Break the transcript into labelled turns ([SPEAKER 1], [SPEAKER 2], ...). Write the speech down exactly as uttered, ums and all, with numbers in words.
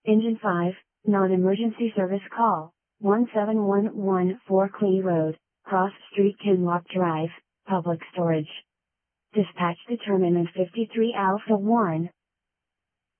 [SPEAKER 1] Engine five, non-emergency service call, one seven one one four Clee Road, Cross Street Kinloch Drive, Public Storage. Dispatch determinant fifty-three Alpha one,